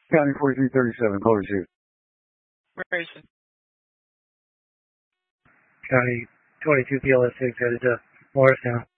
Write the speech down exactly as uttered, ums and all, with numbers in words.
County forty-three thirty-seven, call received. Grayson. County twenty-two P L S six headed to Morristown.